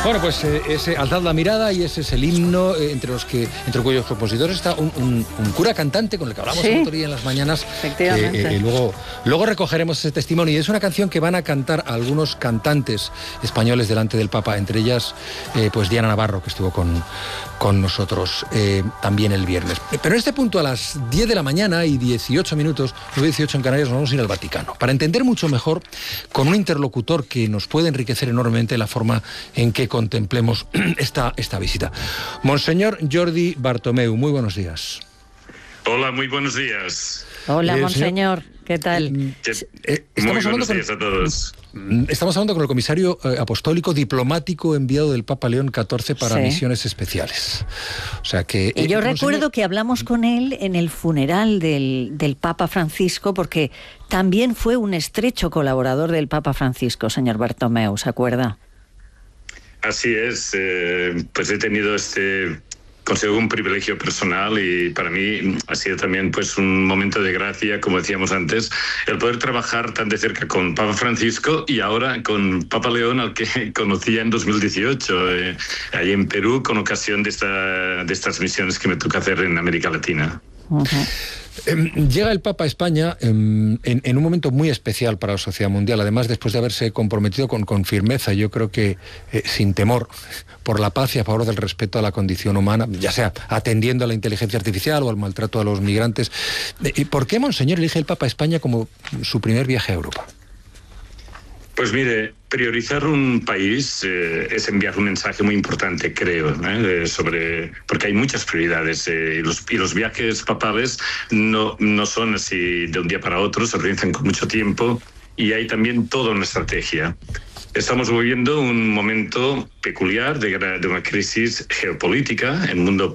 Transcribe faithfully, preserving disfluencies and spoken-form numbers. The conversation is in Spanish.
Bueno, pues eh, ese Alzad la mirada, y ese es el himno eh, entre los que entre cuyos compositores está un, un, un cura cantante con el que hablamos ¿Sí? el otro día en las mañanas. Efectivamente. Eh, eh, luego, luego recogeremos ese testimonio, y es una canción que van a cantar algunos cantantes españoles delante del Papa, entre ellas eh, pues Diana Navarro, que estuvo con, con nosotros eh, también el viernes. Pero en este punto, a las diez de la mañana y dieciocho minutos, nueve y dieciocho en Canarias, nos vamos a ir al Vaticano para entender mucho mejor, con un interlocutor que nos puede enriquecer enormemente la forma en que contemplemos esta, esta visita. Monseñor Jordi Bartomeu, muy buenos días. Hola, muy buenos días. Hola, Eh, monseñor, señor, ¿qué tal? ¿Qué? Eh, Muy estamos buenos hablando días con, a todos. Estamos hablando con el comisario eh, apostólico diplomático enviado del Papa León catorce para Sí. misiones especiales. O sea que... Y yo eh, recuerdo monseñor, que hablamos con él en el funeral del, del Papa Francisco, porque también fue un estrecho colaborador del Papa Francisco, señor Bartomeu, ¿se acuerda? Así es, eh, pues he tenido este, consigo un privilegio personal, y para mí ha sido también pues un momento de gracia, como decíamos antes, el poder trabajar tan de cerca con Papa Francisco y ahora con Papa León, al que conocía en dos mil dieciocho, eh, allí en Perú, con ocasión de, esta, de estas misiones que me toca hacer en América Latina. Uh-huh. Eh, llega el Papa a España eh, en, en un momento muy especial para la sociedad mundial, además después de haberse comprometido con, con firmeza, yo creo que eh, sin temor, por la paz y a favor del respeto a la condición humana, ya sea atendiendo a la inteligencia artificial o al maltrato a los migrantes. Eh, ¿Por qué, monseñor, elige el Papa a España como su primer viaje a Europa? Pues mire, priorizar un país eh, es enviar un mensaje muy importante, creo, ¿eh? sobre porque hay muchas prioridades eh, y, los, y los viajes papales no, no son así de un día para otro, se organizan con mucho tiempo y hay también toda una estrategia. Estamos viviendo un momento peculiar de, de una crisis geopolítica. El mundo